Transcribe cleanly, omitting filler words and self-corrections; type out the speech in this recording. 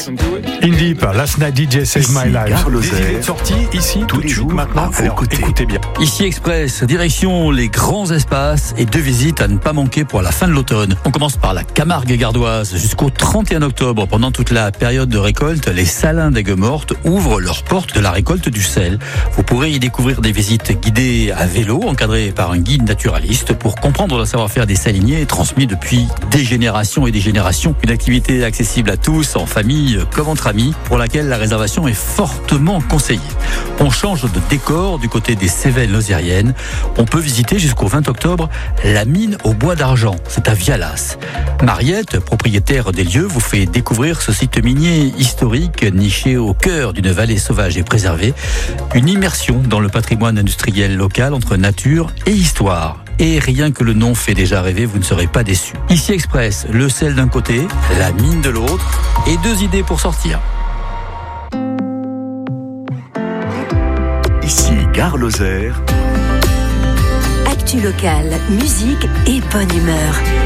In Deep, Last Night DJ Save My Life. Gare Des Lozère. idées de sortie ici, Tous tout de les suite jours, maintenant. à vos Alors, côtés. écoutez bien. Ici Express, direction les grands espaces et 2 visites à ne pas manquer pour la fin de l'automne. On commence par la Camargue gardoise. Jusqu'au 31 octobre, pendant toute la période de récolte, les salins d'Aigues-Mortes ouvrent leurs portes de la récolte du sel. Vous pourrez y découvrir des visites guidées à vélo, encadrées par un guide naturaliste pour comprendre le savoir-faire des saliniers transmis depuis des générations et des générations. Une activité accessible à tous, en famille comme entre amis, pour laquelle la réservation est fortement conseillée. On change de décor du côté des Cévennes lozériennes. On peut visiter jusqu'au 20 octobre la mine au bois d'argent. C'est à Vialas. Mariette, propriétaire des lieux, vous fait découvrir ce site minier historique niché au cœur d'une vallée sauvage et préservée. Une immersion dans le patrimoine industriel local entre nature et histoire. Et rien que le nom fait déjà rêver, vous ne serez pas déçus. Ici Express, le sel d'un côté, la mine de l'autre, et 2 idées pour sortir. Ici, Gare Lozère. Actu locale, musique et bonne humeur.